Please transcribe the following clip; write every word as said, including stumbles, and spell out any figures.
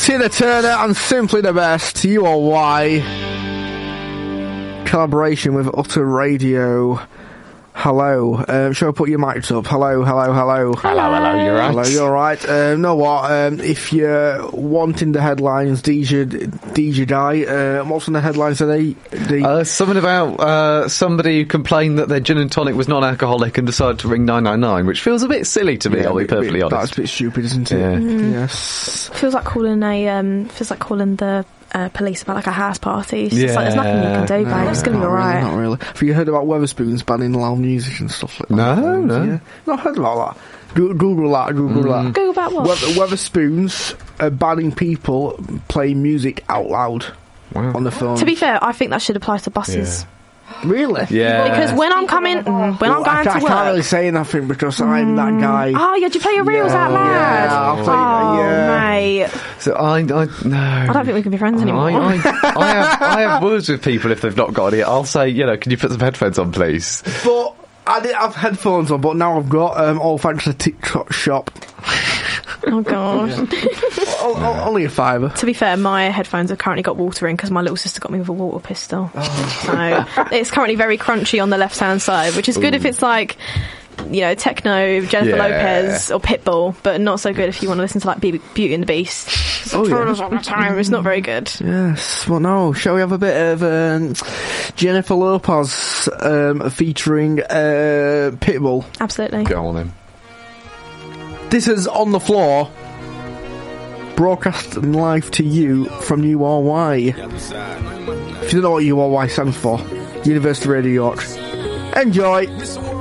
Tina Turner and Simply the Best, U R Y. Collaboration with Utter Radio. Hello. Um, shall I put your mics up? Hello, hello, hello. Hello, hello, you're right. Hello, you're right. Um, know what? Um, if you're wanting the headlines, D J, D J Die, uh, what's on the headlines today? The Uh, something about uh, somebody who complained that their gin and tonic was non-alcoholic and decided to ring nine nine nine, which feels a bit silly to me, yeah, I'll be bit- perfectly bit- honest. That's a bit stupid, isn't it? Yeah. Mm. Yes. Feels like calling a um. Feels like calling the uh, police about like a house party. It's just like there's nothing you can do, babe. It's gonna be not alright. Really, not really. Have you heard about Weatherspoons banning loud music and stuff like that? No, no. Yeah. Not heard about that. Go- Google that, Google that. Google about what? Weather- Weatherspoons are banning people playing music out loud Wow. on the phone. To be fair, I think that should apply to buses. Really? Yeah. Because when I'm coming, mm, when Well, I'm going I, to I work. can't really say nothing because I'm that guy. Oh, yeah, do you play your reels Yeah, out loud? yeah, I'll play- oh, yeah. mate. So I, I, no. I don't think we can be friends anymore. I, I, I, have, I have words with people if they've not got any. I'll say, you know, can you put some headphones on, please? But I didn't have headphones on, but now I've got, um, all thanks to TikTok Shop. Oh, God. O- o- only a fiver. To be fair, my headphones have currently got water in because my little sister got me with a water pistol. So it's currently very crunchy on the left-hand side, which is good if it's like, you know, techno, Jennifer Yeah. Lopez or Pitbull, but not so good if you want to listen to like Be- Beauty and the Beast. Oh, yeah. All the time. It's not very good. Yes, well, no. Shall we have a bit of um, Jennifer Lopez um, featuring uh, Pitbull? Absolutely. Go on then. This is On the Floor, broadcasting live to you from U R Y. If you don't know what U R Y stands for, University Radio York. Enjoy.